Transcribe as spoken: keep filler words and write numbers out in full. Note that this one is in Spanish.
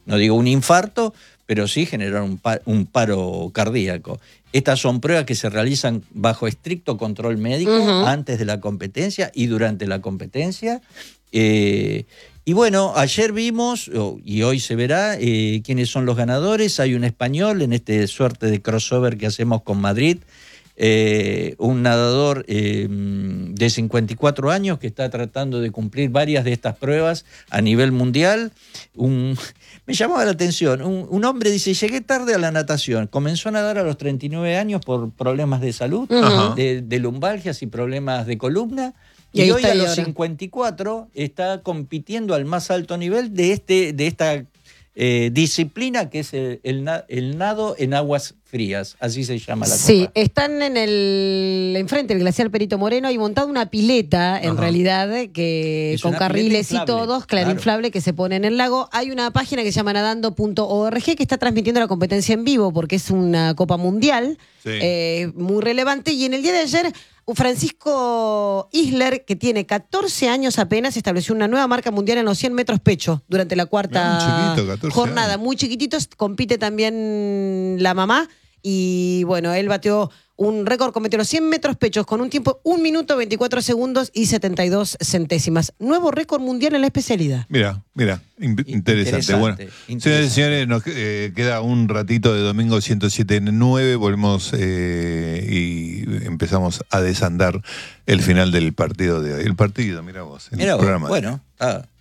no digo un infarto, pero sí generar un, pa un paro cardíaco. Estas son pruebas que se realizan bajo estricto control médico uh-huh. antes de la competencia y durante la competencia. Eh, y bueno, ayer vimos, y hoy se verá, eh, quiénes son los ganadores. Hay un español en este suerte de crossover que hacemos con Madrid, eh, un nadador eh, de cincuenta y cuatro años que está tratando de cumplir varias de estas pruebas a nivel mundial. Un, me llamaba la atención, un, un hombre dice, llegué tarde a la natación, comenzó a nadar a los treinta y nueve años por problemas de salud, uh-huh. de, de lumbalgias y problemas de columna. Y, y hoy a los cincuenta y cuatro está compitiendo al más alto nivel de, este, de esta eh, disciplina que es el, el, el nado en aguas frías, así se llama la copa. Sí, están en el enfrente del glaciar Perito Moreno y montado una pileta, en Ajá. realidad, que es con carriles y todos, claro, claro, inflable, que se pone en el lago. Hay una página que se llama nadando punto org que está transmitiendo la competencia en vivo porque es una copa mundial, sí. eh, muy relevante. Y en el día de ayer, Francisco Isler, que tiene catorce años apenas, estableció una nueva marca mundial en los cien metros pecho durante la cuarta no, chiquito, jornada. Años. Muy chiquititos, compite también la mamá. Y bueno, él bateó un récord, cometió los cien metros pechos con un tiempo un minuto veinticuatro segundos y setenta y dos centésimas. Nuevo récord mundial en la especialidad. Mira, mira, interesante. interesante bueno, interesante. Señores y señores, nos eh, queda un ratito de domingo ciento siete punto nueve. Volvemos eh, y empezamos a desandar el final del partido de hoy. El partido, mira vos. El mira vos, programa. Bueno, ah.